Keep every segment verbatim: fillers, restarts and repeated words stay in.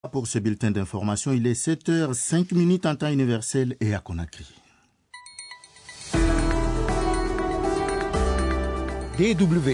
Pour ce bulletin d'information, il est sept heures cinq minutes en temps universel et à Conakry. D W.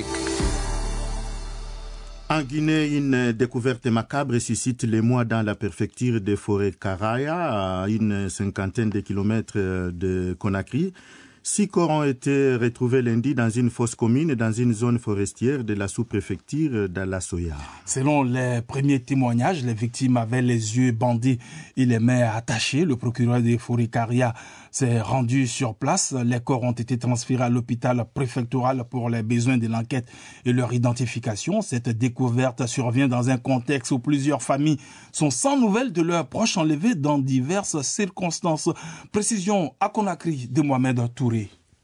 En Guinée, une découverte macabre suscite l'émoi dans la préfecture de Forêt-Karaya, à une cinquantaine de kilomètres de Conakry. Six corps ont été retrouvés lundi dans une fosse commune dans une zone forestière de la sous-préfecture d'Alasoya. Selon les premiers témoignages, les victimes avaient les yeux bandés et les mains attachées. Le procureur de Forêt-Karaya s'est rendu sur place. Les corps ont été transférés à l'hôpital préfectoral pour les besoins de l'enquête et leur identification. Cette découverte survient dans un contexte où plusieurs familles sont sans nouvelles de leurs proches enlevés dans diverses circonstances. Précision à Conakry de Mohamed Touré.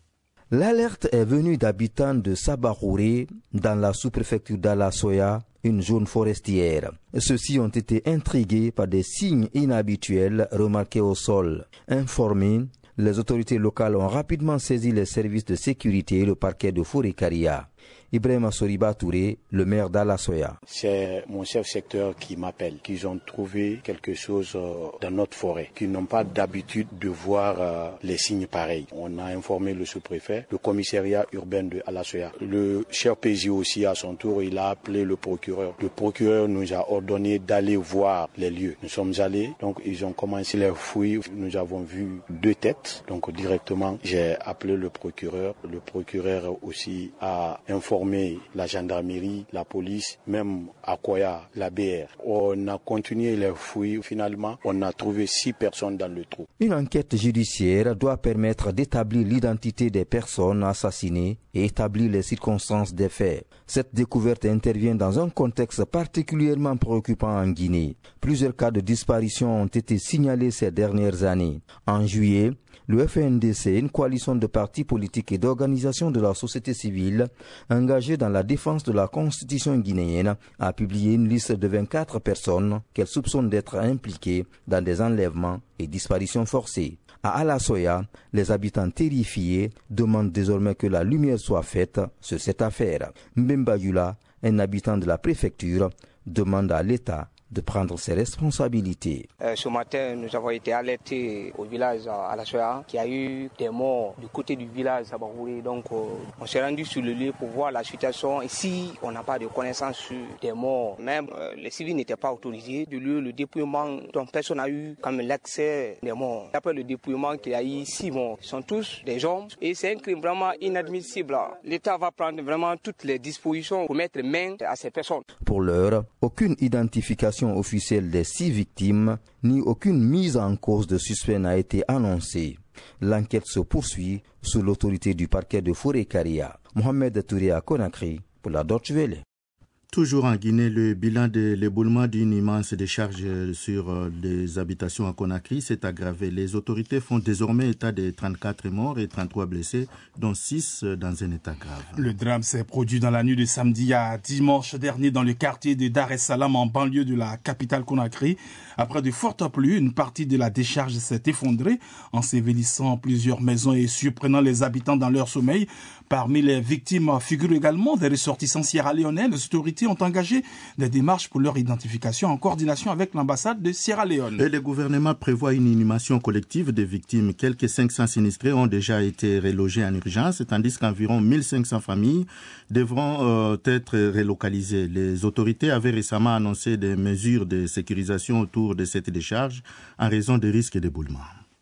L'alerte est venue d'habitants de Sabahouré, dans la sous-préfecture d'Alasoya, une zone forestière. Ceux-ci ont été intrigués par des signes inhabituels remarqués au sol. Informés, les autorités locales ont rapidement saisi les services de sécurité et le parquet de Forêt-Karaya. Ibrahima Soriba Touré, le maire d'Alasoya. C'est mon chef secteur qui m'appelle, qu'ils ont trouvé quelque chose dans notre forêt, qu'ils n'ont pas d'habitude de voir les signes pareils. On a informé le sous-préfet, le commissariat urbain de Alasoya. Le chef P J aussi, à son tour, il a appelé le procureur. Le procureur nous a ordonné d'aller voir les lieux. Nous sommes allés, donc ils ont commencé les fouilles. Nous avons vu deux têtes, donc directement j'ai appelé le procureur. Le procureur aussi a informé la gendarmerie, la police, même à Koya, la B R. On a continué les fouilles. Finalement, on a trouvé six personnes dans le trou. Une enquête judiciaire doit permettre d'établir l'identité des personnes assassinées et établir les circonstances des faits. Cette découverte intervient dans un contexte particulièrement préoccupant en Guinée. Plusieurs cas de disparition ont été signalés ces dernières années. En juillet, le F N D C, une coalition de partis politiques et d'organisations de la société civile engagées dans la défense de la constitution guinéenne, a publié une liste de vingt-quatre personnes qu'elle soupçonne d'être impliquées dans des enlèvements et disparitions forcées. À Alasoya, les habitants terrifiés demandent désormais que la lumière soit faite sur cette affaire. Mbemba Yula, un habitant de la préfecture, demande à l'État de prendre ses responsabilités. Euh, ce matin, nous avons été alertés au village à Alasoya qu'il y a eu des morts du côté du village à Bahouré. Donc, euh, on s'est rendu sur le lieu pour voir la situation. Ici, on n'a pas de connaissance sur des morts. Même euh, les civils n'étaient pas autorisés. De lieu, le dépouillement dont personne n'a eu comme l'accès des morts. Après le dépouillement, qu'il y a eu six morts. Ils sont tous des hommes et c'est un crime vraiment inadmissible. L'État va prendre vraiment toutes les dispositions pour mettre main à ces personnes. Pour l'heure, aucune identification officielle des six victimes, ni aucune mise en cause de suspect n'a été annoncée. L'enquête se poursuit sous l'autorité du parquet de Forêt-Karaya. Mohamed Touré à Conakry pour la Deutsche Welle. Toujours en Guinée, le bilan de l'éboulement d'une immense décharge sur les habitations à Conakry s'est aggravé. Les autorités font désormais état de trente-quatre morts et trente-trois blessés, dont six dans un état grave. Le drame s'est produit dans la nuit de samedi à dimanche dernier dans le quartier de Dar es Salaam, en banlieue de la capitale Conakry. Après de fortes pluies, une partie de la décharge s'est effondrée, ensevelissant plusieurs maisons et surprenant les habitants dans leur sommeil. Parmi les victimes figurent également des ressortissants sierra-léonais. Les autorités ont engagé des démarches pour leur identification en coordination avec l'ambassade de Sierra Leone. Et le gouvernement prévoit une inhumation collective des victimes. Quelques cinq cents sinistrés ont déjà été relogés en urgence, tandis qu'environ mille cinq cents familles devront euh, être relocalisées. Les autorités avaient récemment annoncé des mesures de sécurisation autour de cette décharge en raison des risques d'éboulement.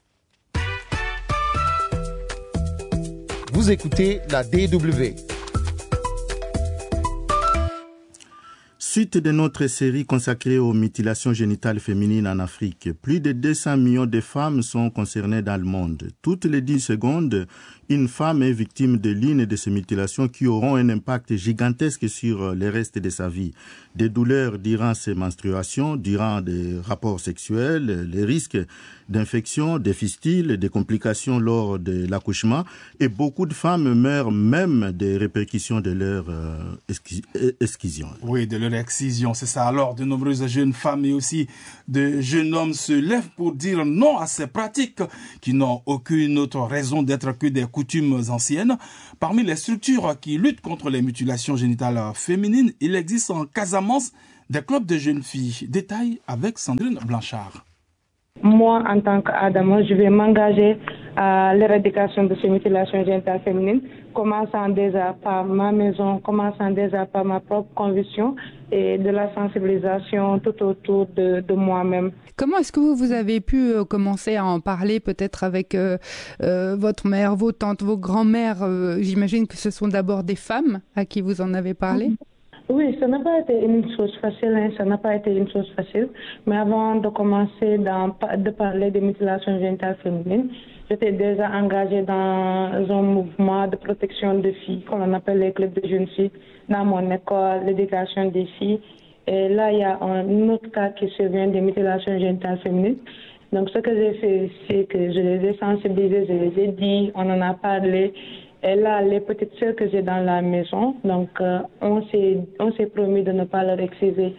Vous écoutez la D W. Suite de notre série consacrée aux mutilations génitales féminines en Afrique, plus de deux cents millions de femmes sont concernées dans le monde. Toutes les dix secondes, une femme est victime de l'une de ces mutilations qui auront un impact gigantesque sur le reste de sa vie. Des douleurs durant ses menstruations, durant des rapports sexuels, les risques d'infection, des fistules, des complications lors de l'accouchement, et beaucoup de femmes meurent même des répercussions de leur euh, excision. Oui, de leur excision, c'est ça. Alors, de nombreuses jeunes femmes et aussi de jeunes hommes se lèvent pour dire non à ces pratiques qui n'ont aucune autre raison d'être que des coutumes anciennes. Parmi les structures qui luttent contre les mutilations génitales féminines, il existe en Casamance des clubs de jeunes filles. Détail avec Sandrine Blanchard. Moi, en tant qu'Adama, je vais m'engager à l'éradication de ces mutilations génitales féminines, commençant déjà par ma maison, commençant déjà par ma propre conviction et de la sensibilisation tout autour de, de moi-même. Comment est-ce que vous, vous avez pu euh, commencer à en parler peut-être avec euh, euh, votre mère, vos tantes, vos grands-mères euh, J'imagine que ce sont d'abord des femmes à qui vous en avez parlé. Oui, ça n'a pas été une chose facile, hein, ça n'a pas été une chose facile. Mais avant de commencer dans, de parler des mutilations génitales féminines, j'étais déjà engagée dans un mouvement de protection des filles, qu'on appelle les clubs de jeunes filles, dans mon école, l'éducation des filles. Et là, il y a un autre cas qui survient des mutilations génitales féminines. Donc, ce que j'ai fait, c'est que je les ai sensibilisés, je les ai dit, on en a parlé. Et là, les petites sœurs que j'ai dans la maison, donc euh, on s'est on s'est promis de ne pas leur exciser.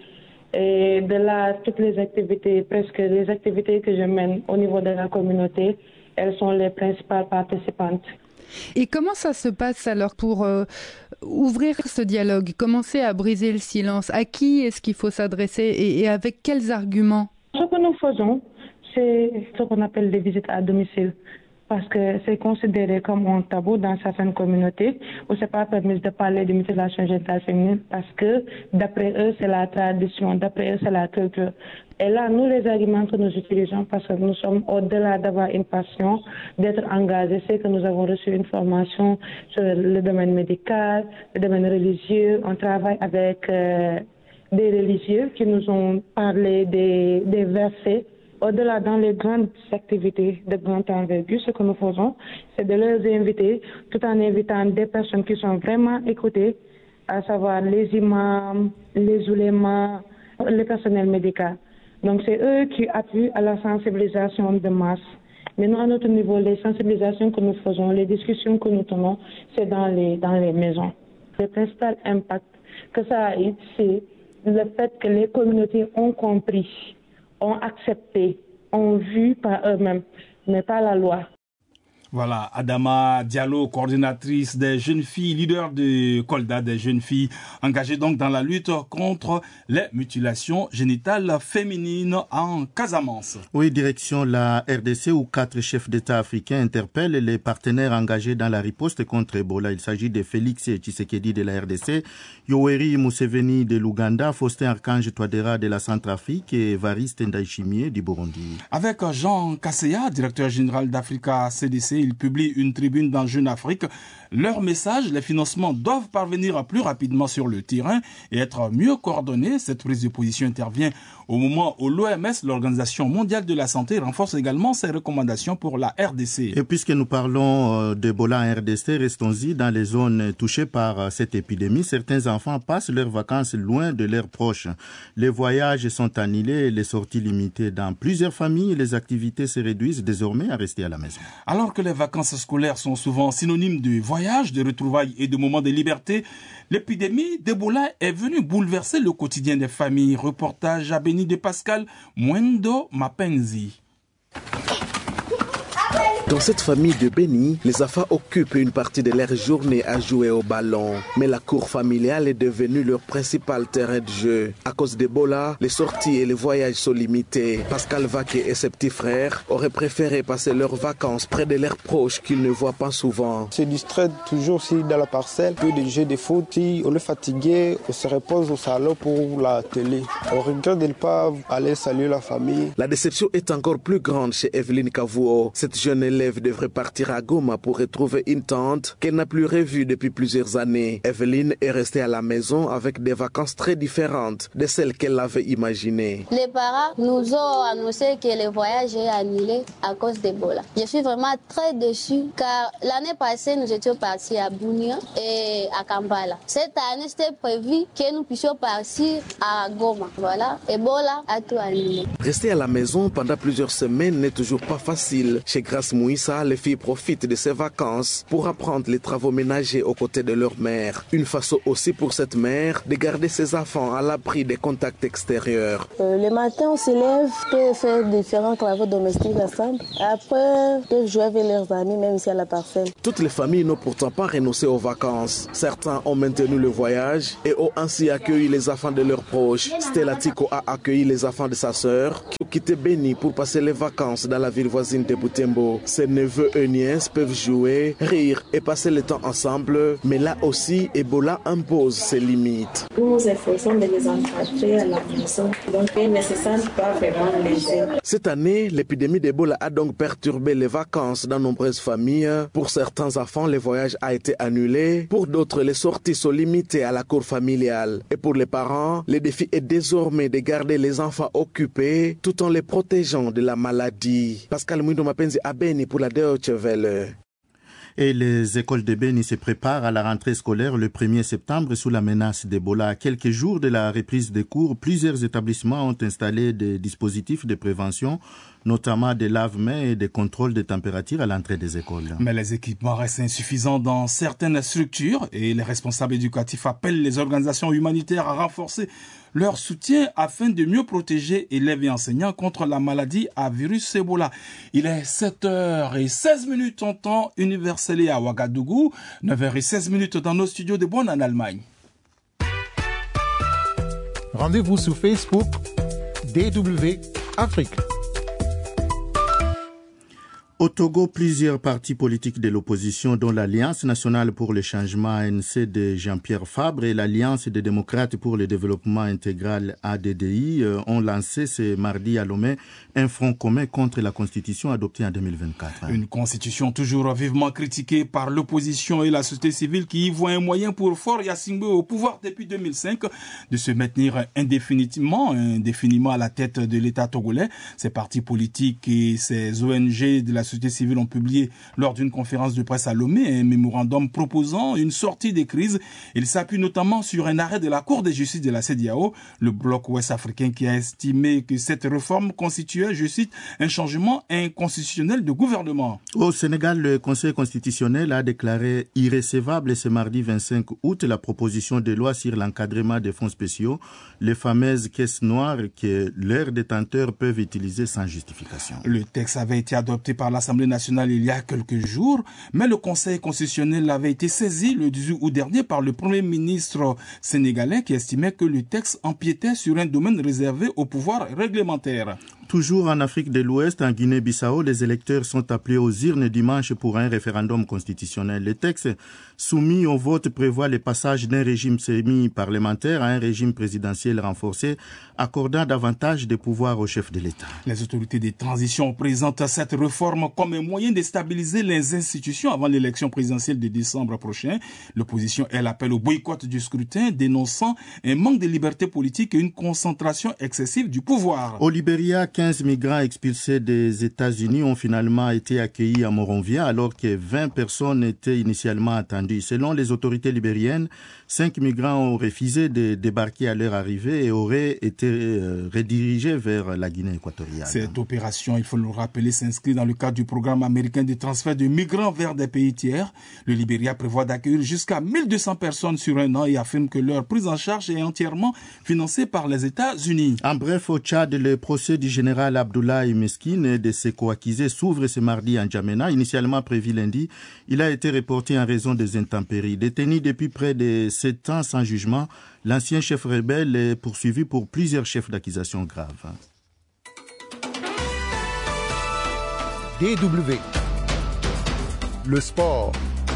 Et de là, toutes les activités, presque les activités que je mène au niveau de la communauté, elles sont les principales participantes. Et comment ça se passe alors pour euh, ouvrir ce dialogue, commencer à briser le silence? À qui est-ce qu'il faut s'adresser et, et avec quels arguments? Ce que nous faisons, c'est ce qu'on appelle des visites à domicile. Parce que c'est considéré comme un tabou dans certaines communautés où c'est pas permis de parler de mutilation génitale féminine parce que d'après eux c'est la tradition, d'après eux c'est la culture. Et là, nous les arguments que nous utilisons, parce que nous sommes au-delà d'avoir une passion, d'être engagés, c'est que nous avons reçu une formation sur le domaine médical, le domaine religieux. On travaille avec euh, des religieux qui nous ont parlé des, des versets. Au-delà, dans les grandes activités de grande envergure, ce que nous faisons, c'est de les inviter, tout en invitant des personnes qui sont vraiment écoutées, à savoir les imams, les oulémas, le personnel médical. Donc, c'est eux qui appuient à la sensibilisation de masse. Mais nous, à notre niveau, les sensibilisations que nous faisons, les discussions que nous tenons, c'est dans les, dans les maisons. Le principal impact que ça a eu, c'est le fait que les communautés ont compris, ont accepté, ont vu par eux-mêmes, mais pas la loi. Voilà, Adama Diallo, coordinatrice des jeunes filles, leader de Kolda des jeunes filles, engagée donc dans la lutte contre les mutilations génitales féminines en Casamance. Oui, direction la R D C où quatre chefs d'État africains interpellent les partenaires engagés dans la riposte contre Ebola. Il s'agit de Félix Tshisekedi de la R D C, Yoweri Museveni de l'Ouganda, Faustin Archange Touadéra de la Centrafrique et Evariste Ndayishimiye du Burundi. Avec Jean Kasseya, directeur général d'Africa C D C, ils publient une tribune dans Jeune Afrique. Leur message, les financements doivent parvenir plus rapidement sur le terrain et être mieux coordonnés. Cette prise de position intervient au moment où l'O M S, l'Organisation mondiale de la santé, renforce également ses recommandations pour la R D C. Et puisque nous parlons d'Ebola en R D C, restons-y dans les zones touchées par cette épidémie. Certains enfants passent leurs vacances loin de leurs proches. Les voyages sont annulés et les sorties limitées. Dans plusieurs familles, les activités se réduisent désormais à rester à la maison. Alors que les vacances scolaires sont souvent synonymes de voyage, de retrouvailles et de moments de liberté, l'épidémie d'Ebola est venue bouleverser le quotidien des familles. Reportage à Béni de Pascal, Mwendo Mapenzi. Dans cette famille de Béni, les enfants occupent une partie de leur journée à jouer au ballon. Mais la cour familiale est devenue leur principal terrain de jeu. À cause d'Ebola, les sorties et les voyages sont limités. Pascal Vaquet et ses petits frères auraient préféré passer leurs vacances près de leurs proches qu'ils ne voient pas souvent. Se distraire toujours aussi dans la parcelle, puis des jeux de foot. Si on est fatigué, on se repose au salon pour la télé. On regrette de ne pas aller saluer la famille. La déception est encore plus grande chez Evelyne Kavuo. Cette jeune élève devrait partir à Goma pour retrouver une tante qu'elle n'a plus revue depuis plusieurs années. Evelyne est restée à la maison avec des vacances très différentes de celles qu'elle avait imaginées. Les parents nous ont annoncé que le voyage est annulé à cause d'Ebola. Je suis vraiment très déçue car l'année passée nous étions partis à Bunia et à Kampala. Cette année c'était prévu que nous puissions partir à Goma. Voilà, Ebola a tout annulé. Rester à la maison pendant plusieurs semaines n'est toujours pas facile. Chez Grace Mouissa, les filles profitent de ces vacances pour apprendre les travaux ménagers aux côtés de leur mère. Une façon aussi pour cette mère de garder ses enfants à l'abri des contacts extérieurs. Euh, le matin, on se lève, peuvent faire différents travaux domestiques ensemble. Après, peuvent jouer avec leurs amis, même ici à la parcelle. Toutes les familles n'ont pourtant pas renoncé aux vacances. Certains ont maintenu le voyage et ont ainsi accueilli les enfants de leurs proches. Stella Tico a accueilli les enfants de sa sœur qui ont quitté Beni pour passer les vacances dans la ville voisine de Butembo. Ses neveux et nièces peuvent jouer, rire et passer le temps ensemble, mais là aussi, Ebola impose ses limites. Nous nous efforçons de les encadrer à la maison, donc ils ne se sentent pas vraiment légers. Cette année, l'épidémie d'Ebola a donc perturbé les vacances dans nombreuses familles. Pour certains enfants, le voyage a été annulé. Pour d'autres, les sorties sont limitées à la cour familiale. Et pour les parents, le défi est désormais de garder les enfants occupés tout en les protégeant de la maladie. Pascal Mouindo Mapenzi à Beni pour la Deutsche Welle. Et les écoles de Beni se préparent à la rentrée scolaire le premier septembre sous la menace d'Ebola. À quelques jours de la reprise des cours, plusieurs établissements ont installé des dispositifs de prévention, notamment des lave-mains et des contrôles de température à l'entrée des écoles. Mais les équipements restent insuffisants dans certaines structures et les responsables éducatifs appellent les organisations humanitaires à renforcer leur soutien afin de mieux protéger élèves et enseignants contre la maladie à virus Ebola. Il est sept heures seize minutes en temps universel à Ouagadougou, neuf heures seize minutes dans nos studios de Bonn en Allemagne. Rendez-vous sur Facebook D W Afrique. Au Togo, plusieurs partis politiques de l'opposition, dont l'Alliance nationale pour le changement A N C de Jean-Pierre Fabre et l'Alliance des démocrates pour le développement intégral A D D I, ont lancé ce mardi à Lomé un front commun contre la constitution adoptée en deux mille vingt-quatre. Une constitution toujours vivement critiquée par l'opposition et la société civile qui y voit un moyen pour Faure Gnassingbé au pouvoir depuis deux mille cinq de se maintenir indéfiniment, indéfiniment à la tête de l'État togolais. Ces partis politiques et ces O N G de la société civile ont publié lors d'une conférence de presse à Lomé un mémorandum proposant une sortie des crises. Il s'appuie notamment sur un arrêt de la Cour de justice de la C E D E A O, le bloc ouest-africain qui a estimé que cette réforme constituait, je cite, un changement inconstitutionnel de gouvernement. Au Sénégal, le Conseil constitutionnel a déclaré irrécevable ce mardi vingt-cinq août la proposition de loi sur l'encadrement des fonds spéciaux, les fameuses caisses noires que leurs détenteurs peuvent utiliser sans justification. Le texte avait été adopté par l'Assemblée nationale il y a quelques jours, mais le Conseil constitutionnel avait été saisi le dix-huit août dernier par le Premier ministre sénégalais qui estimait que le texte empiétait sur un domaine réservé au pouvoir réglementaire. Toujours en Afrique de l'Ouest, en Guinée-Bissau, les électeurs sont appelés aux urnes dimanche pour un référendum constitutionnel. Le texte soumis au vote prévoit le passage d'un régime semi-parlementaire à un régime présidentiel renforcé, accordant davantage de pouvoirs au chef de l'État. Les autorités de transition présentent cette réforme comme un moyen de stabiliser les institutions avant l'élection présidentielle de décembre prochain. L'opposition, elle, appelle au boycott du scrutin, dénonçant un manque de liberté politique et une concentration excessive du pouvoir. Au Libéria, quinze migrants expulsés des États-Unis ont finalement été accueillis à Monrovia alors que vingt personnes étaient initialement attendues. Selon les autorités libériennes, cinq migrants ont refusé de débarquer à leur arrivée et auraient été euh, redirigés vers la Guinée équatoriale. Cette opération, il faut le rappeler, s'inscrit dans le cadre du programme américain de transfert de migrants vers des pays tiers. Le Libéria prévoit d'accueillir jusqu'à mille deux cents personnes sur un an et affirme que leur prise en charge est entièrement financée par les États-Unis. En bref, au Tchad, le procès du général Abdoulaye Meskine et de ses co-accusés s'ouvre ce mardi en N'Djamena. Initialement prévu lundi, il a été reporté en raison des intempéries. Détenu depuis près de sept ans sans jugement, l'ancien chef rebelle est poursuivi pour plusieurs chefs d'accusation graves. D W. Le sport.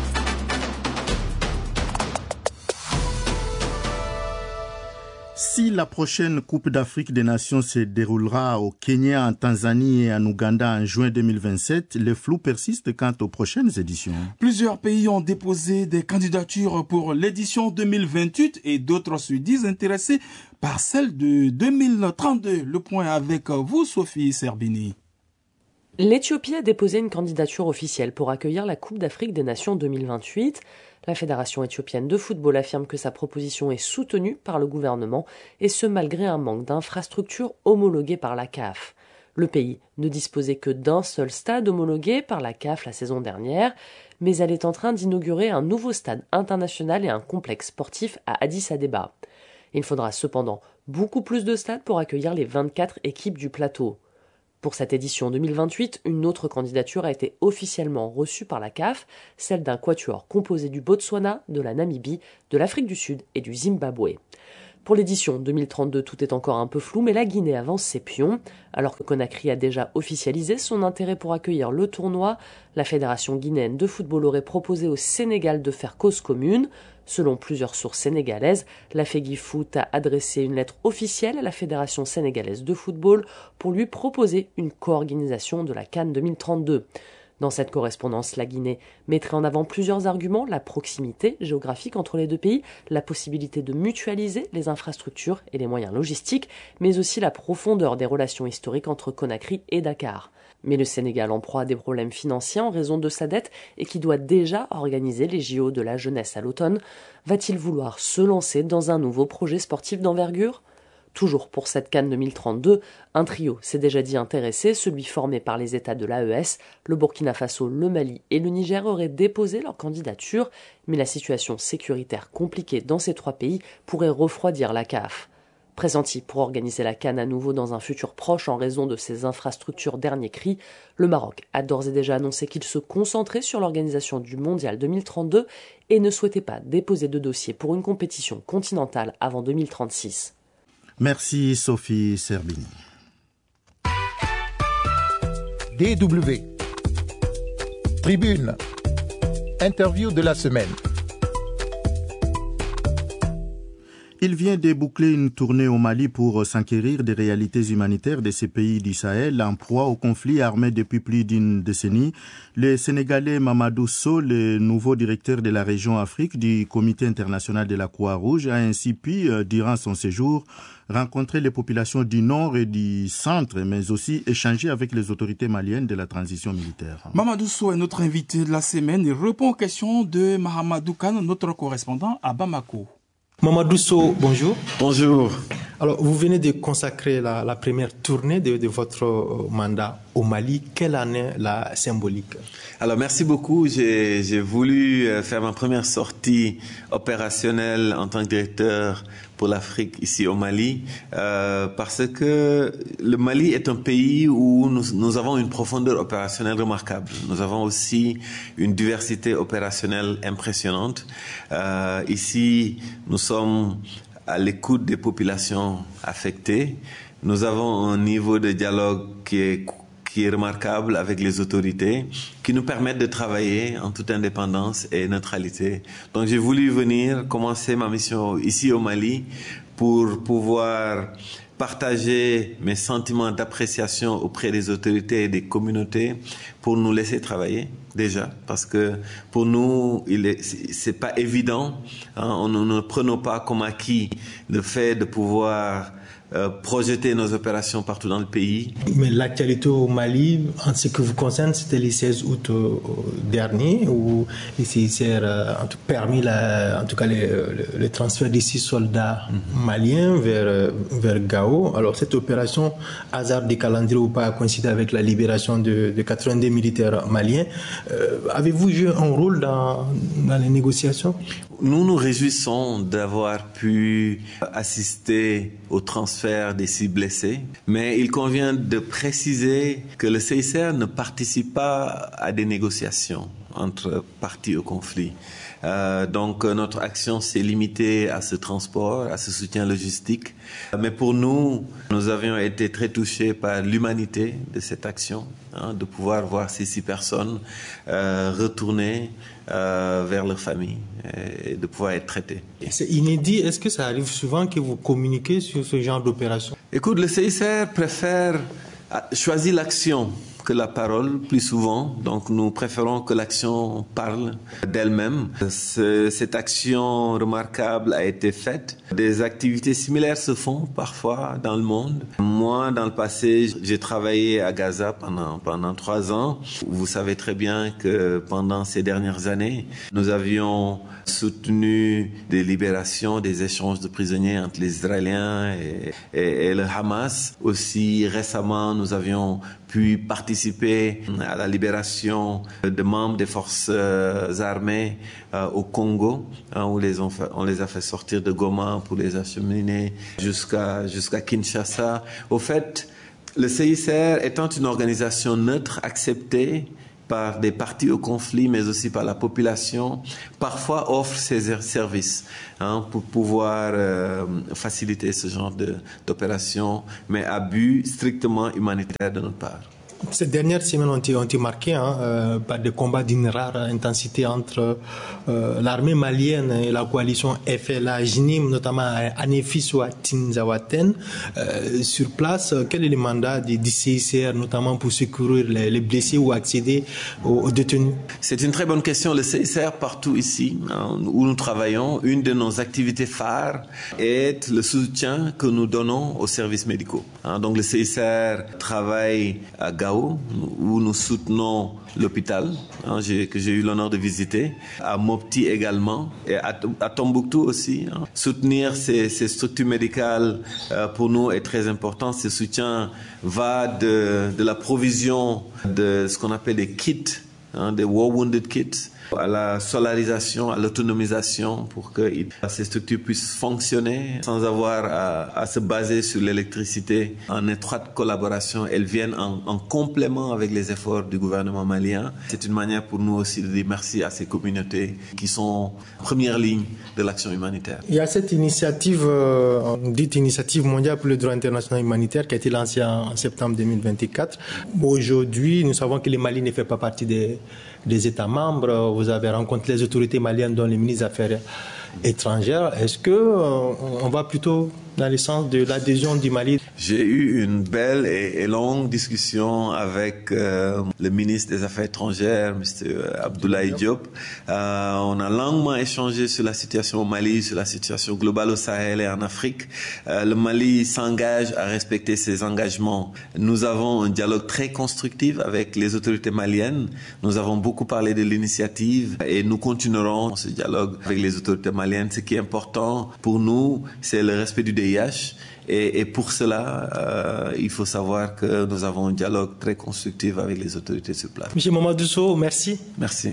Si la prochaine Coupe d'Afrique des Nations se déroulera au Kenya, en Tanzanie et en Ouganda en juin deux mille vingt-sept, le flou persiste quant aux prochaines éditions. Plusieurs pays ont déposé des candidatures pour l'édition deux mille vingt-huit et d'autres se disent intéressés par celle de deux mille trente-deux. Le point avec vous, Sophie Serbini. L'Éthiopie a déposé une candidature officielle pour accueillir la Coupe d'Afrique des Nations deux mille vingt-huit. La Fédération éthiopienne de football affirme que sa proposition est soutenue par le gouvernement, et ce malgré un manque d'infrastructures homologuées par la C A F. Le pays ne disposait que d'un seul stade homologué par la C A F la saison dernière, mais elle est en train d'inaugurer un nouveau stade international et un complexe sportif à Addis Abeba. Il faudra cependant beaucoup plus de stades pour accueillir les vingt-quatre équipes du plateau. Pour cette édition deux mille vingt-huit, une autre candidature a été officiellement reçue par la C A F, celle d'un quatuor composé du Botswana, de la Namibie, de l'Afrique du Sud et du Zimbabwe. Pour l'édition deux mille trente-deux, tout est encore un peu flou, mais la Guinée avance ses pions. Alors que Conakry a déjà officialisé son intérêt pour accueillir le tournoi, la Fédération guinéenne de football aurait proposé au Sénégal de faire cause commune. Selon plusieurs sources sénégalaises, la FEGIFOOT a adressé une lettre officielle à la Fédération sénégalaise de football pour lui proposer une co-organisation de la CAN deux mille trente-deux. Dans cette correspondance, la Guinée mettrait en avant plusieurs arguments, la proximité géographique entre les deux pays, la possibilité de mutualiser les infrastructures et les moyens logistiques, mais aussi la profondeur des relations historiques entre Conakry et Dakar. Mais le Sénégal en proie à des problèmes financiers en raison de sa dette et qui doit déjà organiser les J O de la jeunesse à l'automne, va-t-il vouloir se lancer dans un nouveau projet sportif d'envergure ? Toujours pour cette CAN deux mille trente-deux, un trio s'est déjà dit intéressé, celui formé par les États de l'A E S, le Burkina Faso, le Mali et le Niger auraient déposé leur candidature, mais la situation sécuritaire compliquée dans ces trois pays pourrait refroidir la C A F. Pressenti pour organiser la CAN à nouveau dans un futur proche en raison de ses infrastructures dernier cri, le Maroc a d'ores et déjà annoncé qu'il se concentrait sur l'organisation du Mondial deux mille trente-deux et ne souhaitait pas déposer de dossier pour une compétition continentale avant deux mille trente-six. Merci Sophie Serbini. D W. Tribune. Interview de la semaine. Il vient de boucler une tournée au Mali pour s'enquérir des réalités humanitaires de ces pays du Sahel en proie au conflit armé depuis plus d'une décennie. Le Sénégalais Mamadou Sow, le nouveau directeur de la région Afrique du Comité international de la Croix-Rouge, a ainsi pu, durant son séjour, rencontrer les populations du nord et du centre, mais aussi échanger avec les autorités maliennes de la transition militaire. Mamadou Sow est notre invité de la semaine. Il répond aux questions de Mahamadou Kane, notre correspondant à Bamako. Mamadou Sow, bonjour. Bonjour. Alors, vous venez de consacrer la, la première tournée de, de votre mandat au Mali. Quelle en est la symbolique? Alors, merci beaucoup. J'ai, j'ai voulu faire ma première sortie opérationnelle en tant que directeur pour l'Afrique ici au Mali, euh, parce que le Mali est un pays où nous, nous avons une profondeur opérationnelle remarquable. Nous avons aussi une diversité opérationnelle impressionnante. Euh, ici, nous sommes à l'écoute des populations affectées. Nous avons un niveau de dialogue qui est qui est remarquable avec les autorités, qui nous permettent de travailler en toute indépendance et neutralité. Donc j'ai voulu venir commencer ma mission ici au Mali pour pouvoir partager mes sentiments d'appréciation auprès des autorités et des communautés pour nous laisser travailler déjà, parce que pour nous, il est, c'est pas évident, hein, on ne prenons pas comme acquis le fait de pouvoir Euh, projeter nos opérations partout dans le pays. Mais l'actualité au Mali, en ce qui vous concerne, c'était le seize août euh, dernier, où les C I C R a euh, permis la, en tout cas les, le, le transfert de six soldats mm-hmm. maliens vers, vers Gao. Alors cette opération, hasard des calendriers ou pas, a coïncidé avec la libération de, de quatre-vingt-deux militaires maliens. Euh, avez-vous joué un rôle dans, dans les négociations? Nous nous réjouissons d'avoir pu assister au transfert des six blessés, mais il convient de préciser que le C I C R ne participe pas à des négociations entre parties au conflit. Euh, donc notre action s'est limitée à ce transport, à ce soutien logistique. Mais pour nous, nous avions été très touchés par l'humanité de cette action, hein, de pouvoir voir ces six personnes euh, retourner euh, vers leur famille et de pouvoir être traitées. C'est inédit. Est-ce que ça arrive souvent que vous communiquez sur ce genre d'opération? Écoute, le C I C R préfère choisir l'action que la parole plus souvent, donc nous préférons que l'action parle d'elle-même. Ce, cette action remarquable a été faite. Des activités similaires se font parfois dans le monde. Moi, dans le passé, j'ai travaillé à Gaza pendant, pendant trois ans. Vous savez très bien que pendant ces dernières années, nous avions soutenu des libérations, des échanges de prisonniers entre les Israéliens et, et, et le Hamas. Aussi récemment, nous avions pu participer à la libération de membres des forces euh, armées euh, au Congo, hein, où les on, fait, on les a fait sortir de Goma pour les acheminer jusqu'à jusqu'à Kinshasa. Au fait, le C I C R étant une organisation neutre acceptée par des partis au conflit, mais aussi par la population, parfois offre ses services hein, pour pouvoir euh, faciliter ce genre de, d'opération, mais à but strictement humanitaire de notre part. Ces dernières semaines ont été, ont été marquées hein, euh, par des combats d'une rare intensité entre euh, l'armée malienne et la coalition F L A J N I M, notamment à Anéfis ou à Tinzawaten. Euh, sur place, quel est le mandat du, du C I C R, notamment pour secourir les, les blessés ou accéder aux, aux détenus? C'est une très bonne question. Le C I C R, partout ici hein, où nous travaillons, une de nos activités phares est le soutien que nous donnons aux services médicaux. Hein, donc le C I C R travaille à Gao, où nous soutenons l'hôpital hein, j'ai, que j'ai eu l'honneur de visiter, à Mopti également, et à, à Tombouctou aussi. Hein. Soutenir ces, ces structures médicales euh, pour nous est très important. Ce soutien va de, de la provision de ce qu'on appelle des kits, hein, des War Wounded Kits, à la solarisation, à l'autonomisation pour que ces structures puissent fonctionner sans avoir à, à se baser sur l'électricité. En étroite collaboration, elles viennent en, en complément avec les efforts du gouvernement malien. C'est une manière pour nous aussi de dire merci à ces communautés qui sont en première ligne de l'action humanitaire. Il y a cette initiative, euh, dite initiative mondiale pour le droit international humanitaire qui a été lancée en, en septembre deux mille vingt-quatre. Aujourd'hui, nous savons que le Mali ne fait pas partie des des États membres. Vous avez rencontré les autorités maliennes, dont les ministres des Affaires étrangères. Est-ce que euh, on va plutôt dans le sens de l'adhésion du Mali? J'ai eu une belle et, et longue discussion avec euh, le ministre des Affaires étrangères, M. Abdoulaye Diop. Euh, on a longuement échangé sur la situation au Mali, sur la situation globale au Sahel et en Afrique. Euh, le Mali s'engage à respecter ses engagements. Nous avons un dialogue très constructif avec les autorités maliennes. Nous avons beaucoup parlé de l'initiative et nous continuerons ce dialogue avec les autorités maliennes. Ce qui est important pour nous, c'est le respect du D I H. Et, et pour cela, euh, il faut savoir que nous avons un dialogue très constructif avec les autorités sur place. Monsieur Mamadou Sow, merci. Merci.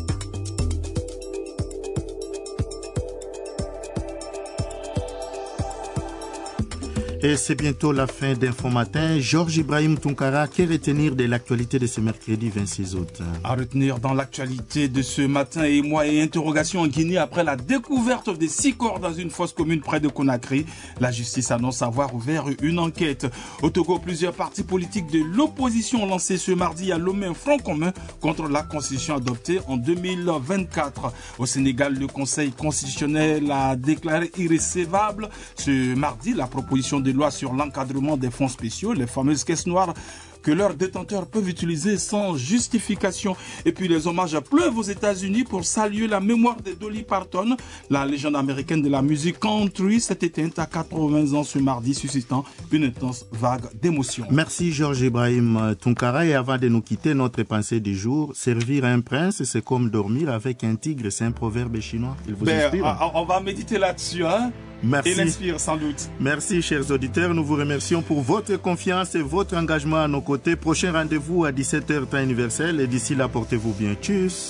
Et c'est bientôt la fin d'Info Matin. Georges Ibrahim Tounkara, que retenir de l'actualité de ce mercredi vingt-six août? À retenir dans l'actualité de ce matin, émoi et interrogation en Guinée après la découverte des six corps dans une fosse commune près de Conakry. La justice annonce avoir ouvert une enquête. Au Togo, plusieurs partis politiques de l'opposition ont lancé ce mardi à Lomé un front commun contre la constitution adoptée en deux mille vingt-quatre. Au Sénégal, le Conseil constitutionnel a déclaré irrécevable ce mardi la proposition de loi sur l'encadrement des fonds spéciaux, les fameuses caisses noires que leurs détenteurs peuvent utiliser sans justification. Et puis les hommages pleuvent aux États-Unis pour saluer la mémoire de Dolly Parton, la légende américaine de la musique country, s'est éteinte à quatre-vingts ans ce mardi, suscitant une intense vague d'émotions. Merci Georges Ibrahim Tounkara. Et avant de nous quitter, notre pensée du jour: servir un prince, c'est comme dormir avec un tigre. C'est un proverbe chinois. Il vous ben, inspire? On va méditer là-dessus, hein? Merci. Et l'inspire sans doute. Merci chers auditeurs, nous vous remercions pour votre confiance et votre engagement à nos côtés. Prochain rendez-vous à dix-sept heures temps universel et d'ici là portez-vous bien. Tchuss.